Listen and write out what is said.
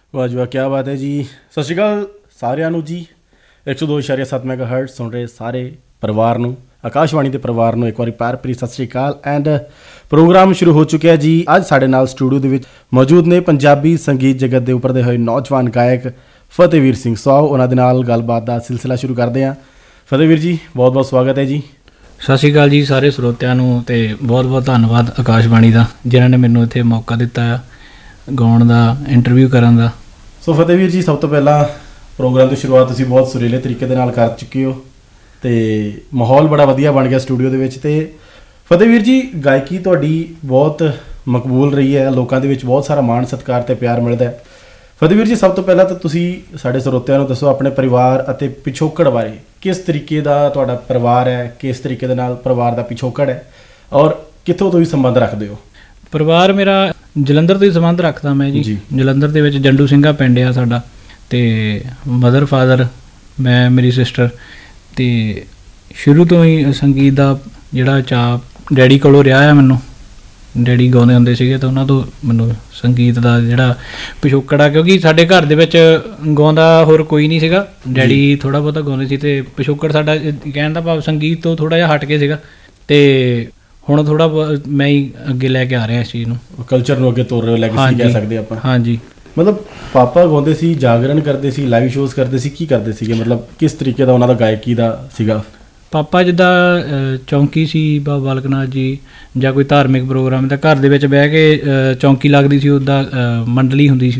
ਵਾਹ ਜੀ ਵਾਹ, ਕਿਆ ਬਾਤ ਹੈ ਜੀ। ਸਤਿ ਸ਼੍ਰੀ ਅਕਾਲ ਸਾਰਿਆਂ ਨੂੰ ਜੀ। 102.7 ਮੈਗਾਹਰਟਜ਼ ਸੁਣ ਰਹੇ ਸਾਰੇ ਪਰਿਵਾਰ ਨੂੰ, ਆਕਾਸ਼ਵਾਣੀ ਦੇ ਪਰਿਵਾਰ ਨੂੰ ਇੱਕ ਵਾਰੀ ਪਿਆਰ ਭਰੀ ਸਤਿ ਸ਼੍ਰੀ ਅਕਾਲ। ਐਂਡ ਪ੍ਰੋਗਰਾਮ ਸ਼ੁਰੂ ਹੋ ਚੁੱਕਿਆ ਜੀ। ਅੱਜ ਸਾਡੇ ਨਾਲ ਸਟੂਡੀਓ ਦੇ ਵਿੱਚ ਮੌਜੂਦ ਨੇ ਪੰਜਾਬੀ ਸੰਗੀਤ ਜਗਤ ਦੇ ਉੱਪਰ ਦੇ ਹੋਏ ਨੌਜਵਾਨ ਗਾਇਕ ਫਤਿਹਵੀਰ ਸਿੰਘ। ਸੋ ਆਓ ਉਹਨਾਂ ਦੇ ਨਾਲ ਗੱਲਬਾਤ ਦਾ ਸਿਲਸਿਲਾ ਸ਼ੁਰੂ ਕਰਦੇ ਹਾਂ। ਫਤਿਹਵੀਰ ਜੀ, ਬਹੁਤ ਬਹੁਤ ਸਵਾਗਤ ਹੈ ਜੀ। ਸਤਿ ਸ਼੍ਰੀ ਅਕਾਲ ਜੀ ਸਾਰੇ ਸਰੋਤਿਆਂ ਨੂੰ, ਅਤੇ ਬਹੁਤ ਬਹੁਤ ਧੰਨਵਾਦ ਆਕਾਸ਼ਵਾਣੀ ਦਾ ਜਿਨ੍ਹਾਂ ਨੇ ਮੈਨੂੰ ਇੱਥੇ ਮੌਕਾ ਦਿੱਤਾ ਆ ਗਾਉਣ ਦਾ, ਇੰਟਰਵਿਊ ਕਰਨ ਦਾ। ਸੋ ਫਤਿਹਵੀਰ ਜੀ, ਸਭ ਤੋਂ ਪਹਿਲਾਂ ਪ੍ਰੋਗਰਾਮ ਦੀ ਸ਼ੁਰੂਆਤ ਤੁਸੀਂ ਬਹੁਤ ਸੁਰੀਲੇ ਤਰੀਕੇ ਦੇ ਨਾਲ ਕਰ ਚੁੱਕੇ ਹੋ ਅਤੇ ਮਾਹੌਲ ਬੜਾ ਵਧੀਆ ਬਣ ਗਿਆ ਸਟੂਡੀਓ ਦੇ ਵਿੱਚ। ਅਤੇ ਫਤਿਹਵੀਰ ਜੀ, ਗਾਇਕੀ ਤੁਹਾਡੀ ਬਹੁਤ ਮਕਬੂਲ ਰਹੀ ਹੈ, ਲੋਕਾਂ ਦੇ ਵਿੱਚ ਬਹੁਤ ਸਾਰਾ ਮਾਣ ਸਤਿਕਾਰ ਅਤੇ ਪਿਆਰ ਮਿਲਦਾ ਹੈ। ਫਤਿਹਵੀਰ ਜੀ, ਸਭ ਤੋਂ ਪਹਿਲਾਂ ਤਾਂ ਤੁਸੀਂ ਸਾਡੇ ਸਰੋਤਿਆਂ ਨੂੰ ਦੱਸੋ ਆਪਣੇ ਪਰਿਵਾਰ ਅਤੇ ਪਿਛੋਕੜ ਬਾਰੇ। ਕਿਸ ਤਰੀਕੇ ਦਾ ਤੁਹਾਡਾ ਪਰਿਵਾਰ ਹੈ, ਕਿਸ ਤਰੀਕੇ ਦੇ ਨਾਲ ਪਰਿਵਾਰ ਦਾ ਪਿਛੋਕੜ ਹੈ, ਔਰ ਕਿੱਥੋਂ ਤੁਸੀਂ ਸੰਬੰਧ ਰੱਖਦੇ ਹੋ? ਪਰਿਵਾਰ ਮੇਰਾ ਜਲੰਧਰ ਤੋਂ ਹੀ ਸੰਬੰਧ ਰੱਖਦਾ ਮੈਂ ਜੀ। ਜਲੰਧਰ ਦੇ ਵਿੱਚ ਜੰਡੂ ਸਿੰਘਾ ਪਿੰਡ ਆ ਸਾਡਾ, ਅਤੇ ਮਦਰ ਫਾਦਰ, ਮੈਂ, ਮੇਰੀ ਸਿਸਟਰ। ਅਤੇ ਸ਼ੁਰੂ ਤੋਂ ਹੀ ਸੰਗੀਤ ਦਾ ਜਿਹੜਾ ਚਾਅ ਡੈਡੀ ਕੋਲੋਂ ਰਿਹਾ ਆ ਮੈਨੂੰ। ਡੈਡੀ ਗਾਉਂਦੇ ਹੁੰਦੇ ਸੀਗੇ ਤਾਂ ਉਹਨਾਂ ਤੋਂ ਮੈਨੂੰ ਸੰਗੀਤ ਦਾ ਜਿਹੜਾ ਪਿਛੋਕੜ ਆ, ਕਿਉਂਕਿ ਸਾਡੇ ਘਰ ਦੇ ਵਿੱਚ ਗਾਉਂਦਾ ਹੋਰ ਕੋਈ ਨਹੀਂ ਸੀਗਾ। ਡੈਡੀ ਥੋੜ੍ਹਾ ਬਹੁਤਾ ਗਾਉਂਦੇ ਸੀ ਅਤੇ ਪਿਛੋਕੜ ਸਾਡਾ ਕਹਿਣ ਦਾ ਭਾਵ ਸੰਗੀਤ ਤੋਂ ਥੋੜ੍ਹਾ ਜਿਹਾ ਹਟ ਕੇ ਸੀਗਾ। ਅਤੇ ਹੁਣ ਥੋੜ੍ਹਾ ਮੈਂ ਹੀ ਅੱਗੇ ਲੈ ਕੇ ਆ ਰਿਹਾ ਇਸ ਚੀਜ਼ ਨੂੰ, ਕਲਚਰ ਨੂੰ ਅੱਗੇ ਤੋਰ ਰਹੇ ਹੋ, ਲੈਗੇਸੀ ਕਹਿ ਸਕਦੇ ਆਪਾਂ। ਹਾਂਜੀ, ਮਤਲਬ ਪਾਪਾ ਗਾਉਂਦੇ ਸੀ, ਜਾਗਰਣ ਕਰਦੇ ਸੀ, ਲਾਈਵ ਸ਼ੋਜ਼ ਕਰਦੇ ਸੀ, ਕੀ ਕਰਦੇ ਸੀਗੇ? ਮਤਲਬ ਕਿਸ ਤਰੀਕੇ ਦਾ ਉਹਨਾਂ ਦਾ ਗਾਇਕੀ ਦਾ ਸੀਗਾ? ਪਾਪਾ ਜਿੱਦਾਂ ਚੌਂਕੀ ਸੀ ਬਾਬਾ ਬਾਲਕ ਨਾਥ ਜੀ, ਜਾਂ ਕੋਈ ਧਾਰਮਿਕ ਪ੍ਰੋਗਰਾਮ ਤਾਂ ਘਰ ਦੇ ਵਿੱਚ ਬਹਿ ਕੇ ਚੌਂਕੀ ਲੱਗਦੀ ਸੀ, ਉੱਦਾਂ ਮੰਡਲੀ ਹੁੰਦੀ ਸੀ